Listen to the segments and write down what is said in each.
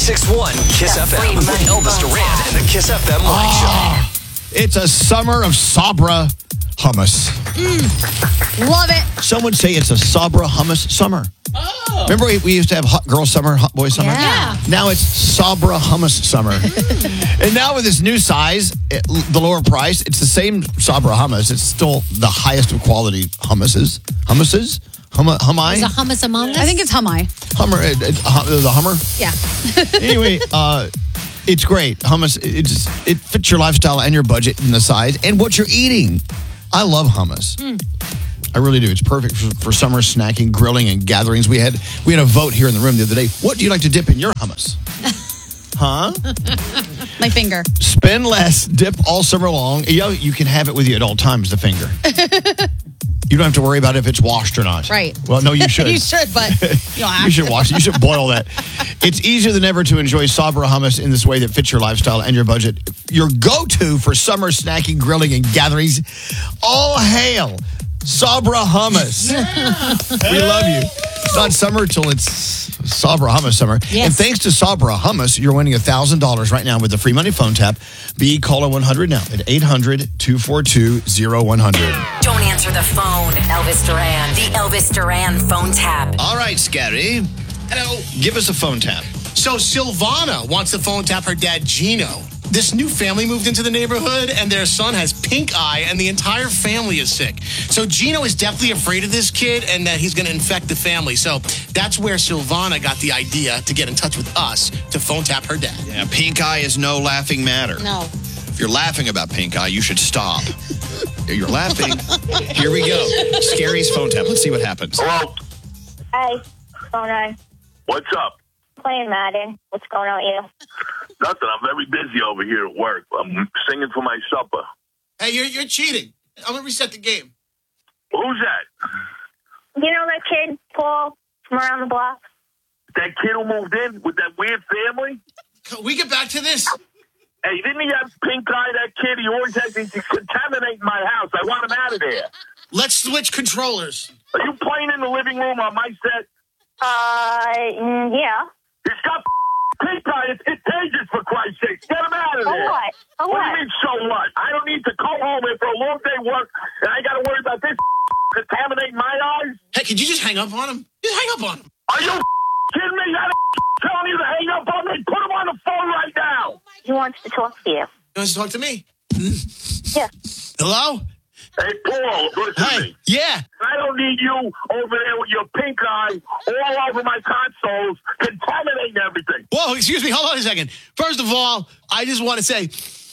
96.1 Kiss The FM free with money Elvis phone Duran tap. and the Kiss FM Morning Show. It's a summer of Sabra hummus. Love it. Some would say it's a Sabra hummus summer. Oh. Remember we used to have hot girl summer, hot boy summer? Yeah. Now it's Sabra hummus summer. And now with this new size, the lower price, it's the same Sabra hummus. It's still the highest of quality hummuses. Hummuses? Hummi? Is a hummus among us? I think it's Hummi. Hummer, the Hummer? Yeah. Anyway, it's great. Hummus, it fits your lifestyle and your budget and the size and what you're eating. I love hummus. I really do. It's perfect for summer snacking, grilling, and gatherings. We had a vote here in the room the other day. What do you like to dip in your hummus? Huh? My finger. Spend less, dip all summer long. You can have it with you at all times, the finger. You don't have to worry about if it's washed or not. Right. Well, no, you should. You should, but you don't have You should wash it. You should boil that. It's easier than ever to enjoy Sabra hummus in this way that fits your lifestyle and your budget. Your go-to for summer snacking, grilling, and gatherings. All hail Sabra hummus. We love you. It's not summer till it's Sabra hummus summer. Yes. And thanks to Sabra hummus, you're winning $1,000 right now with the free money phone tap. Be caller 100 now at 800-242-0100. Don't answer the phone, Elvis Duran. The Elvis Duran phone tap. All right, Scary. Hello. Give us a phone tap. So Silvana wants to phone tap her dad, Gino. This new family moved into the neighborhood, and their son has pink eye, and the entire family is sick. So Gino is definitely afraid of this kid, and that he's going to infect the family. So that's where Silvana got the idea to get in touch with us to phone tap her dad. Yeah, pink eye is no laughing matter. No. If you're laughing about pink eye, you should stop. You're laughing. Here we go. Scary's phone tap. Let's see what happens. Hello. Hi, what's going on? What's up? Playing Madden. What's going on with you? Nothing. I'm very busy over here at work. I'm singing for my supper. Hey, you're cheating. I'm going to reset the game. Who's that? You know that kid, Paul, from around the block? That kid who moved in with that weird family? Can we get back to this? Hey, didn't he have pink eye, that kid? He always has, he's contaminating my house. I want him out of there. Let's switch controllers. Are you playing in the living room on my set? Yeah. He's got pink eye. It's contagious, for Christ's sake. Get him out of So there. what? So What do what? you mean, so what? I don't need to come home after a long day work, and I got to worry about this contaminating my eyes? Hey, could you just hang up on him? Just hang up on him. Are you kidding me? That telling you to hang up on me? Put him on the phone right now. He wants to talk to you. He wants to talk to me. Yeah. Hello? Hey, Paul, listen to Hey, me. yeah. I don't need you over there with your pink eye all over my consoles, contaminating everything. Whoa, excuse me. Hold on a second. First of all, I just want to say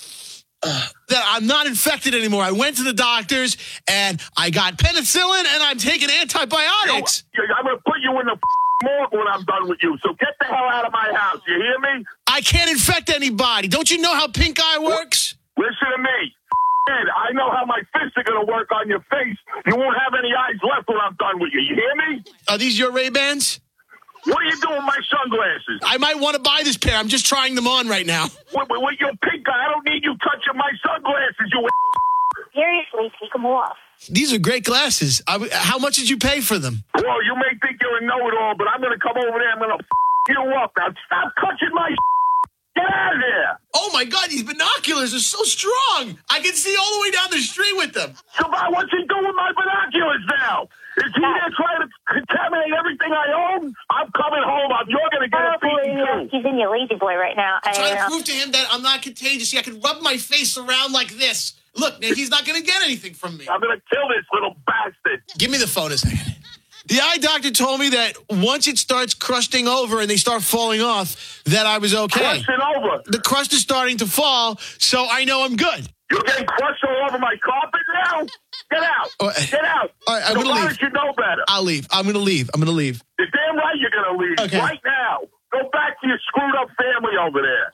that I'm not infected anymore. I went to the doctors, and I got penicillin, and I'm taking antibiotics. I'm going to put you in the morgue when I'm done with you, so get the hell out of my house. You hear me? I can't infect anybody. Don't you know how pink eye works? Listen to me. I know how my fists are going to work on your face. You won't have any eyes left when I'm done with you. You hear me? Are these your Ray-Bans? What are you doing with my sunglasses? I might want to buy this pair. I'm just trying them on right now. With your pink eye, I don't need you touching my sunglasses, you Seriously, take them off. These are great glasses. How much did you pay for them? Well, you may think you're a know-it-all, but I'm going to come over there. I'm going to you up. Now, stop touching my Get out of there. Oh, my God. These binoculars are so strong. I can see all the way down the street with them. So, what's he doing with my binoculars now? Is he there trying to contaminate everything I own? I'm coming home. You're going to get a beating, too. He's in your lazy boy right now. I'm trying to prove to him that I'm not contagious. See, I can rub my face around like this. Look, man, he's not going to get anything from me. I'm going to kill this little bastard. Give me the phone a second. The eye doctor told me that once it starts crusting over and they start falling off, that I was okay. Crusting over? The crust is starting to fall, so I know I'm good. You're getting crushed all over my carpet now? Get out. Get out. All right, I'm going to leave. Why don't you know better? I'll leave. I'm going to leave. You're damn right you're going to leave. Okay. Right now. Go back to your screwed up family over there.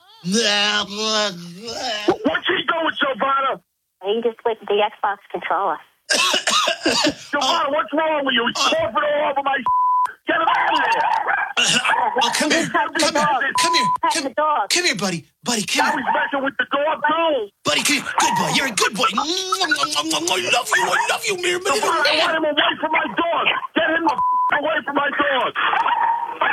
What's he doing, Silvana? He just with the Xbox controller. Silvana, what's wrong with you? He's coughing all over my Get him out of there. Oh, come here. Pet the dog. Come here, buddy. Buddy, come Now here. he's messing with the dog, too. Buddy, come here. Good boy. You're a good boy. I love you. I love you, Mir. Silvana, I want him away from my dog. Get him away from my dog.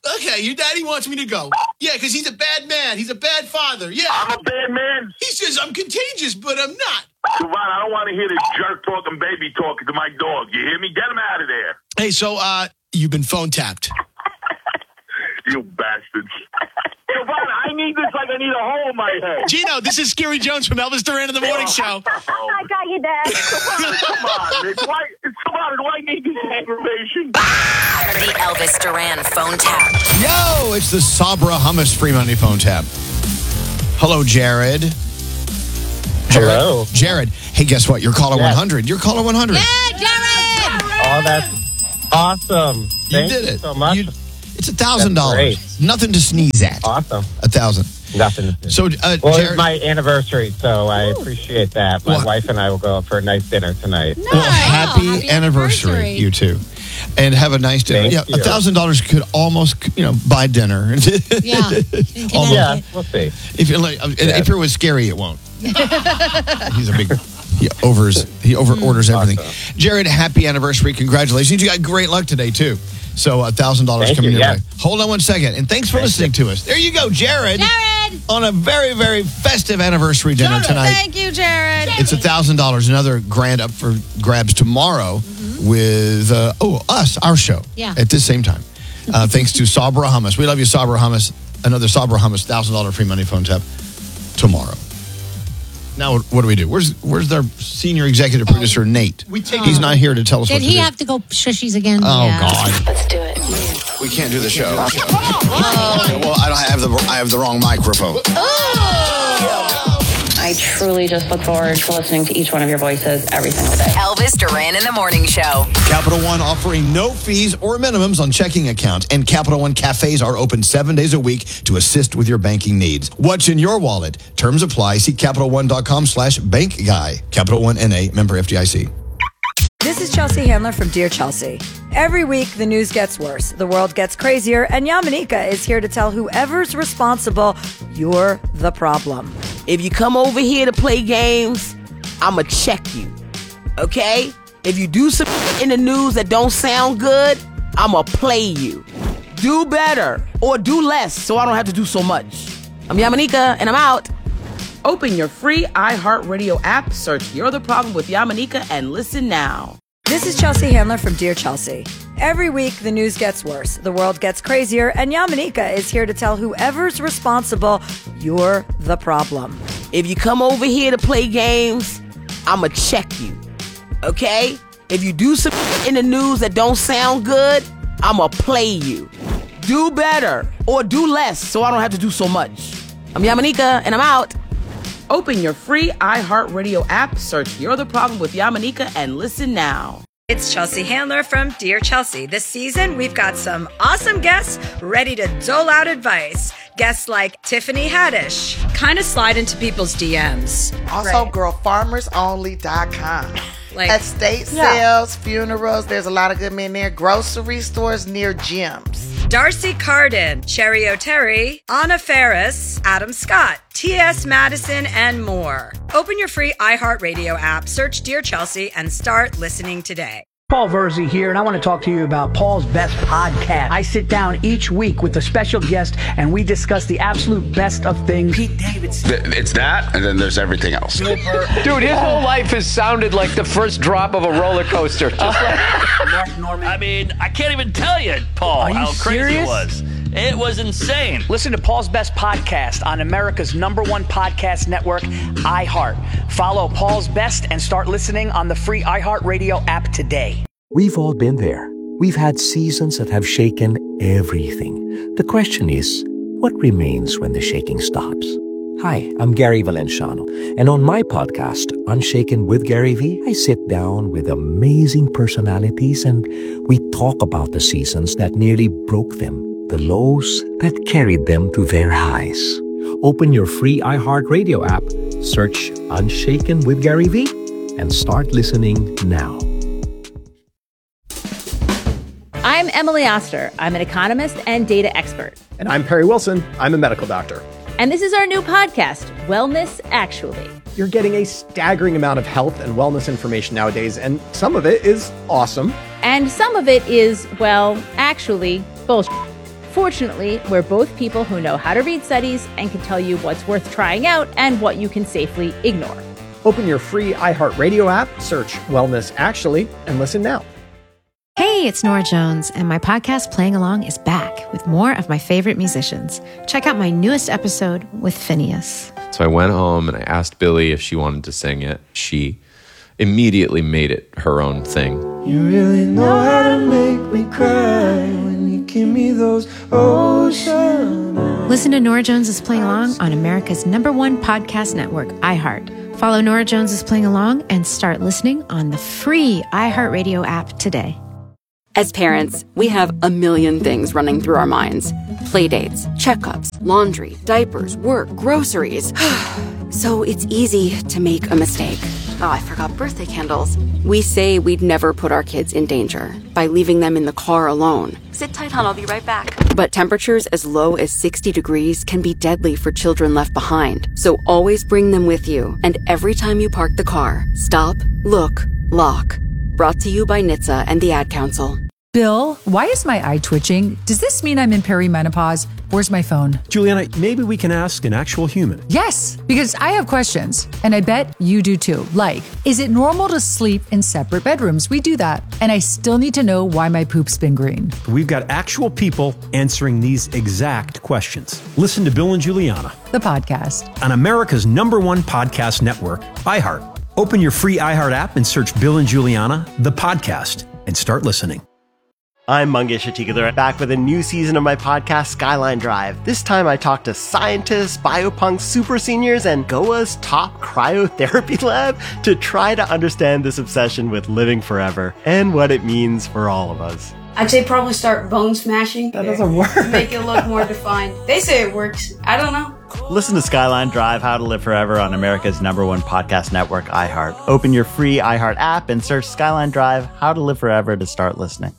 Okay, your daddy wants me to go. Yeah, because he's a bad man. He's a bad father. Yeah. I'm a bad man. He says I'm contagious, but I'm not. Savannah, I don't want to hear this jerk talking, baby talking to my dog. You hear me? Get him out of there. Hey, so you've been phone tapped. You bastards. Savannah, I need this like I need a hole in my head. Gino, this is Scary Jones from Elvis Duran in the Morning Show. I got you, Dad. Savannah, come on, man. Savannah, do I need this information? The Elvis Duran phone tap. Yo, it's the Sabra Hummus free money phone tap. Hello, Jared. Hello. Jared. Hey, guess what? You're caller 100. You're caller 100. Yeah, Jared! Oh, that's awesome. Thank you did it. so much. It's $1,000. Nothing to sneeze at. Awesome. 1,000. Nothing. So, Well, Jared, it's my anniversary, so I appreciate that. My wife and I will go out for a nice dinner tonight. well, happy anniversary, you two. And have a nice dinner. Thank you. $1,000 could almost, buy dinner. Yeah. Yeah, we'll see. If it was Scary, it won't. He's a big. He over orders everything. Awesome. Jared, happy anniversary! Congratulations! You got great luck today too. So $1,000 coming your way. Hold on one second, and thanks for listening to us. There you go, Jared. Jared! On a very, very festive anniversary dinner tonight. Thank you, Jared. It's $1,000. Another grand up for grabs tomorrow with our show. Yeah. At this same time. Thanks to Sabra Hummus. We love you, Sabra Hummus. Another Sabra Hummus $1,000 free money phone tap tomorrow. Now, what do we do? Where's their senior executive producer, Nate? He's not here to tell us what Did to he do. have to go shushies again? Oh, Yeah. God. Let's do it. We can't do the show. Well, I have the wrong microphone. I truly just look forward to listening to each one of your voices every single day. Elvis Duran in the Morning Show. Capital One offering no fees or minimums on checking accounts, and Capital One cafes are open 7 days a week to assist with your banking needs. What's in your wallet? Terms apply. See CapitalOne.com/bankguy. Capital One NA, member FDIC. This is Chelsea Handler from Dear Chelsea. Every week, the news gets worse, the world gets crazier, and Yamanika is here to tell whoever's responsible, you're the problem. If you come over here to play games, I'ma check you, okay? If you do some in the news that don't sound good, I'ma play you. Do better or do less so I don't have to do so much. I'm Yamanika, and I'm out. Open your free iHeartRadio app, search You're the Problem with Yamanika, and listen now. This is Chelsea Handler from Dear Chelsea. Every week, the news gets worse, the world gets crazier, and Yamanika is here to tell whoever's responsible, you're the problem. If you come over here to play games, I'ma check you, okay? If you do some in the news that don't sound good, I'ma play you. Do better or do less so I don't have to do so much. I'm Yamanika, and I'm out. Open your free iHeartRadio app, search You're the Problem with Yamanika, and listen now. It's Chelsea Handler from Dear Chelsea. This season, we've got some awesome guests ready to dole out advice. Guests like Tiffany Haddish. Kind of slide into people's DMs. Also, girlfarmersonly.com. Like estate sales, funerals. There's a lot of good men there. Grocery stores near gyms. Darcy Carden, Cherry O'Terry, Anna Ferris, Adam Scott, T.S. Madison, and more. Open your free iHeartRadio app, search Dear Chelsea, and start listening today. Paul Verzi here, and I want to talk to you about Paul's Best Podcast. I sit down each week with a special guest, and we discuss the absolute best of things. Pete Davidson. It's that, and then there's everything else. Dude, his whole life has sounded like the first drop of a roller coaster. Just like Mark Norman. I mean, I can't even tell you, Paul, how crazy it was. It was insane. Listen to Paul's Best Podcast on America's #1 podcast network, iHeart. Follow Paul's Best and start listening on the free iHeartRadio app today. We've all been there. We've had seasons that have shaken everything. The question is, what remains when the shaking stops? Hi, I'm Gary Valenciano, and on my podcast, Unshaken with Gary V, I sit down with amazing personalities and we talk about the seasons that nearly broke them, the lows that carried them to their highs. Open your free iHeartRadio app, search Unshaken with Gary V, and start listening now. I'm Emily Oster. I'm an economist and data expert. And I'm Perry Wilson. I'm a medical doctor. And this is our new podcast, Wellness Actually. You're getting a staggering amount of health and wellness information nowadays, and some of it is awesome. And some of it is, well, actually, bullshit. Fortunately, we're both people who know how to read studies and can tell you what's worth trying out and what you can safely ignore. Open your free iHeartRadio app, search Wellness Actually, and listen now. Hey, it's Nora Jones, and my podcast Playing Along is back with more of my favorite musicians. Check out my newest episode with Phineas. So I went home and I asked Billy if she wanted to sing it. She immediately made it her own thing. You really know how to make me cry when you give me those ocean eyes. Listen to Nora Jones is Playing Along on America's #1 podcast network, iHeart. Follow Nora Jones is Playing Along and start listening on the free iHeartRadio app today. As parents, we have a million things running through our minds. Playdates, checkups, laundry, diapers, work, groceries. So it's easy to make a mistake. Oh, I forgot birthday candles. We say we'd never put our kids in danger by leaving them in the car alone. Sit tight, hon, I'll be right back. But temperatures as low as 60 degrees can be deadly for children left behind. So always bring them with you. And every time you park the car, stop, look, lock. Brought to you by NHTSA and the Ad Council. Bill, why is my eye twitching? Does this mean I'm in perimenopause? Where's my phone? Juliana, maybe we can ask an actual human. Yes, because I have questions, and I bet you do too. Like, is it normal to sleep in separate bedrooms? We do that. And I still need to know why my poop's been green. We've got actual people answering these exact questions. Listen to Bill and Juliana, the podcast, on America's #1 podcast network, iHeart. Open your free iHeart app and search Bill and Juliana, the podcast, and start listening. I'm Mangesh Atikadar, back with a new season of my podcast, Skyline Drive. This time I talk to scientists, biopunk super seniors, and Goa's top cryotherapy lab to try to understand this obsession with living forever and what it means for all of us. I'd say probably start bone smashing. That doesn't work. Make it look more defined. They say it works. I don't know. Listen to Skyline Drive, How to Live Forever on America's #1 podcast network, iHeart. Open your free iHeart app and search Skyline Drive, How to Live Forever to start listening.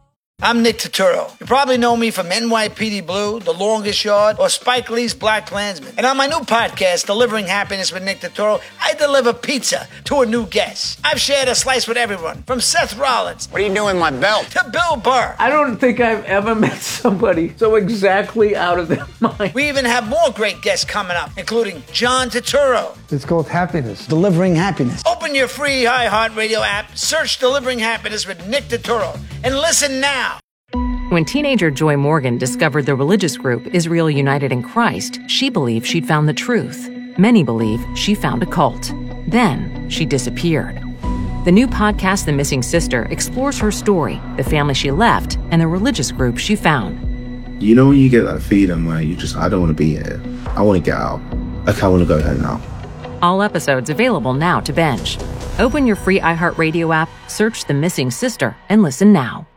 I'm Nick Turturro. You probably know me from NYPD Blue, The Longest Yard, or Spike Lee's Black Klansman. And on my new podcast, Delivering Happiness with Nick Turturro, I deliver pizza to a new guest. I've shared a slice with everyone, from Seth Rollins. What are you doing with my belt? To Bill Burr. I don't think I've ever met somebody so exactly out of their mind. We even have more great guests coming up, including John Turturro. It's called Happiness, Delivering Happiness. Open your free iHeartRadio app, search Delivering Happiness with Nick Turturro, and listen now. When teenager Joy Morgan discovered the religious group Israel United in Christ, she believed she'd found the truth. Many believe she found a cult. Then she disappeared. The new podcast, The Missing Sister, explores her story, the family she left, and the religious group she found. You know when you get that feeling where I don't want to be here. I want to get out. Like, I want to go home now. All episodes available now to binge. Open your free iHeartRadio app, search The Missing Sister, and listen now.